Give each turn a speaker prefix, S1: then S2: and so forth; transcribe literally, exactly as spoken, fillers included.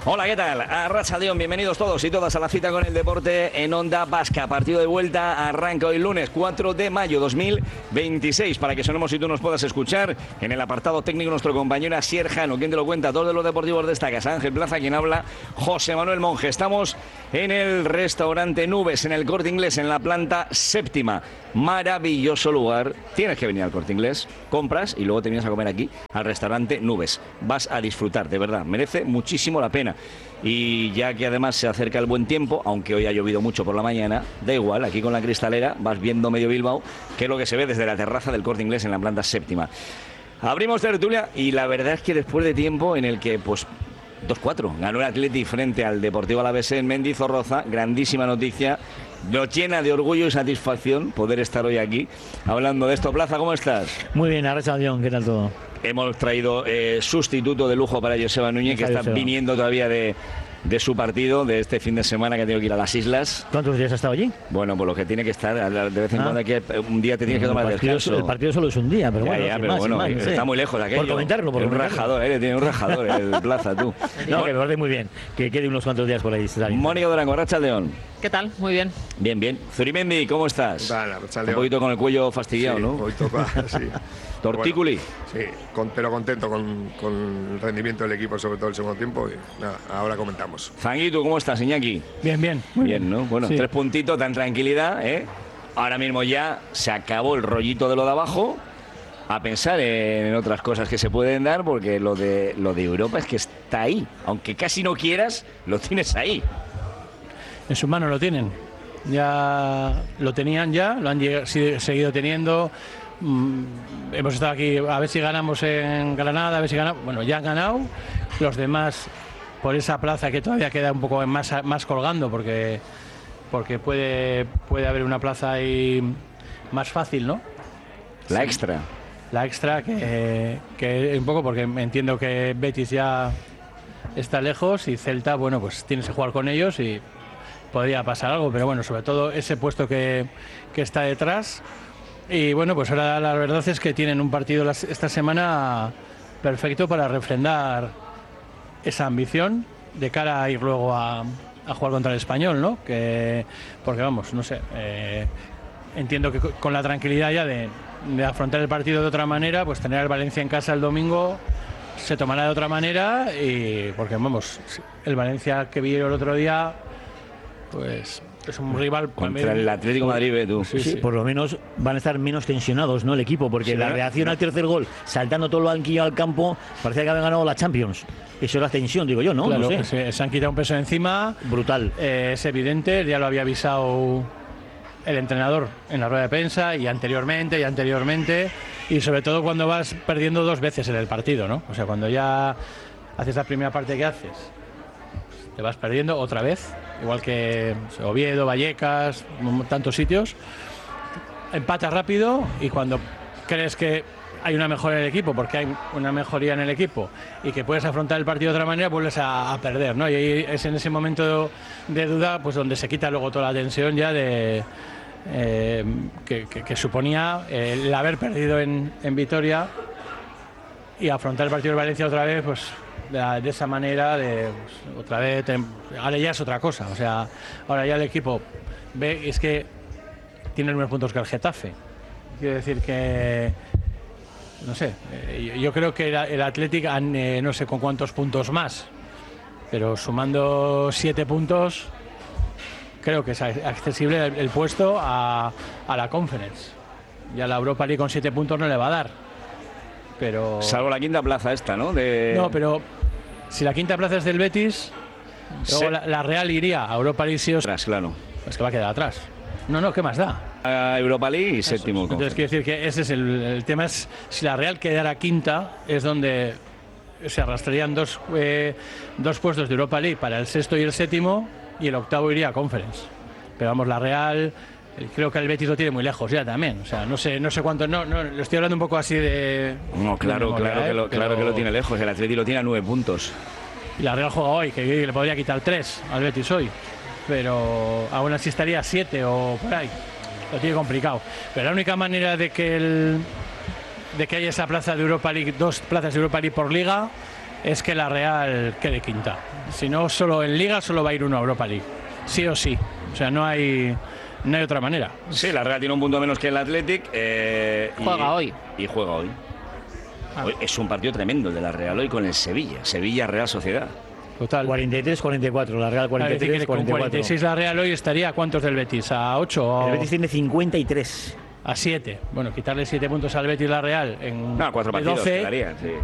S1: Hola, ¿qué tal? Arratsaldeon, bienvenidos todos y todas a la cita con el deporte en Onda Vasca. Partido de vuelta arranca hoy lunes cuatro de mayo dos mil veintiséis. Para que sonemos y tú nos puedas escuchar, en el apartado técnico nuestro compañero Asier Jano. ¿Quién te lo cuenta? Dos de los deportivos de esta casa. Ángel Plaza, quien habla, José Manuel Monge. Estamos en el restaurante Nubes, en el Corte Inglés, en la planta séptima. Maravilloso lugar. Tienes que venir al Corte Inglés, compras y luego te vienes a comer aquí al restaurante Nubes. Vas a disfrutar, de verdad, merece muchísimo la pena. Y ya que además se acerca el buen tiempo, aunque hoy ha llovido mucho por la mañana, da igual, aquí con la cristalera vas viendo medio Bilbao, que es lo que se ve desde la terraza del Corte Inglés en la planta séptima. Abrimos tertulia y la verdad es que después de tiempo en el que pues dos cuatro ganó el Atleti frente al Deportivo Alavés en Mendizorroza, grandísima noticia. Nos llena de orgullo y satisfacción poder estar hoy aquí hablando de esto. Plaza, ¿cómo estás?
S2: Muy bien, arratsaldeon, ¿qué tal todo?
S1: Hemos traído eh, sustituto de lujo para Joseba Núñez, que está
S2: Joseba.
S1: viniendo todavía de, de su partido, de este fin de semana que ha tenido que ir a las islas.
S2: ¿Cuántos días has estado allí?
S1: Bueno, pues lo que tiene que estar, de vez en
S2: Ah.
S1: cuando hay que, un día te tienes que tomar
S2: el partido,
S1: descanso.
S2: el partido solo es un día, pero
S1: Ya,
S2: bueno,
S1: ya,
S2: sin
S1: pero
S2: más,
S1: bueno,
S2: sin más, no
S1: está
S2: sé.
S1: muy lejos de aquello.
S2: Por comentarlo, por
S1: un
S2: comentarlo.
S1: rajador, eh, tiene un rajador el Plaza, tú.
S2: No, que me parece muy bien, que quede unos cuantos días por ahí. está bien.
S1: Mónica Durango, arratsaldeon.
S3: ¿Qué tal? Muy bien.
S1: Bien, bien. Zurimendi, ¿cómo estás?
S4: Vale,
S1: Un
S4: arratsaldeon.
S1: poquito con el cuello fastidiado,
S4: Sí,
S1: ¿no?
S4: hoy toca, sí.
S1: Tortículi.
S4: Bueno, sí, con- pero contento con, con el rendimiento del equipo, sobre todo el segundo tiempo. Y nada, ahora comentamos.
S1: Zanguito, ¿cómo estás, Iñaki?
S2: Bien, bien.
S1: Bien, ¿no? Bueno,
S2: Sí.
S1: tres puntitos, tan tranquilidad, ¿eh? Ahora mismo ya se acabó el rollito de lo de abajo, a pensar en otras cosas que se pueden dar, porque lo de lo de Europa es que está ahí. Aunque casi no quieras, lo tienes ahí.
S5: En sus manos lo tienen. Ya lo tenían ya, lo han lleg- si- seguido teniendo. Mm, hemos estado aquí a ver si ganamos en Granada, a ver si ganamos. Bueno, ya han ganado. Los demás por esa plaza que todavía queda un poco más, más colgando, porque porque puede puede haber una plaza ahí más fácil, ¿no?
S1: La extra.
S5: La extra que, que un poco porque entiendo que Betis ya está lejos y Celta, bueno, pues tienes que jugar con ellos y podría pasar algo, pero bueno, sobre todo ese puesto que, que está detrás. Y bueno, pues ahora la verdad es que tienen un partido las- esta semana perfecto para refrendar esa ambición de cara a ir luego a, a jugar contra el Español, ¿no? Que, porque vamos, no sé, eh, entiendo que co- con la tranquilidad ya de, de afrontar el partido de otra manera, pues tener al Valencia en casa el domingo se tomará de otra manera y porque vamos, el Valencia que vi el otro día, pues es un rival
S1: Contra el Atlético de Madrid, ve tú.
S5: Sí,
S2: Sí,
S5: sí.
S2: por lo menos van a estar menos tensionados, ¿no? El equipo, porque
S1: Sí,
S2: la
S1: ¿no?
S2: reacción al tercer gol, saltando todo el banquillo al campo, parecía que habían ganado la Champions. Eso era tensión, digo yo, ¿no?
S5: Claro,
S2: no sé.
S5: se, se han quitado un peso de encima.
S2: Brutal.
S5: Eh, es evidente, ya lo había avisado el entrenador en la rueda de prensa y anteriormente y anteriormente y sobre todo cuando vas perdiendo dos veces en el partido, ¿no? O sea, cuando ya haces la primera parte que haces, te vas perdiendo otra vez, igual que Oviedo, Vallecas, m- tantos sitios, empatas rápido y cuando crees que hay una mejora en el equipo, porque hay una mejoría en el equipo y que puedes afrontar el partido de otra manera, vuelves a, a perder, ¿no? Y ahí es en ese momento de duda pues donde se quita luego toda la tensión ya de eh, que, que- que suponía el haber perdido en, en Vitoria y afrontar el partido de Valencia otra vez, pues de, la- de esa manera, de pues, otra vez, tem- ahora ya es otra cosa, o sea, ahora ya el equipo ve, es que tiene los mismos puntos que el Getafe. Quiero decir que, no sé, eh, yo- yo creo que el, el Athletic, han, eh, no sé con cuántos puntos más, pero sumando siete puntos, creo que es accesible el, el puesto a, a la Conference. Y a la Europa League con siete puntos no le va a dar. Pero...
S1: Salvo la quinta plaza esta, ¿no? De...
S5: No, pero si la quinta plaza es del Betis, luego
S1: Se-
S5: la, la Real iría a Europa League sí o sí,
S1: Atrás, claro.
S5: pues que va a quedar atrás. No, no, ¿qué más da?
S1: A Europa League y séptimo.
S5: Entonces quiero decir que ese es el, el tema, es si la Real quedara quinta, es donde se arrastrarían dos, eh, dos puestos de Europa League para el sexto y el séptimo, y el octavo iría a Conference. Pero vamos, la Real, eh, creo que el Betis lo tiene muy lejos ya también. O sea, no sé, no sé cuánto, no, no, lo estoy hablando un poco así de...
S1: No, claro,
S5: de memoria,
S1: claro,
S5: ¿eh?
S1: que lo, claro
S5: Pero-
S1: que lo tiene lejos. El Atleti lo tiene a nueve puntos.
S5: Y la Real juega hoy, que le podría quitar tres al Betis hoy. Pero aún así estaría a siete o por ahí. Lo tiene complicado. Pero la única manera de que el, de que haya esa plaza de Europa League, dos plazas de Europa League por liga, es que la Real quede quinta. Si no, solo en Liga solo va a ir uno a Europa League. Sí o sí. O sea, no hay, no hay otra manera.
S1: Sí, la Real tiene un punto menos que el Athletic. Eh,
S3: juega
S1: y,
S3: hoy.
S1: Y juega hoy.
S5: Ah.
S1: Hoy es un partido tremendo el de la Real hoy con el Sevilla. Sevilla-Real Sociedad.
S5: Total.
S2: cuarenta y tres cuarenta y cuatro, la Real cuarenta y tres
S5: Con
S2: cuarenta y cuatro.
S5: cuarenta y seis la Real hoy estaría, ¿a cuántos del Betis? ¿A ocho? O...
S2: El Betis tiene cincuenta y tres.
S5: A siete. Bueno, quitarle siete puntos al Betis la Real en
S1: No, cuatro
S5: de
S1: partidos
S5: doce,
S1: quedarían, sí.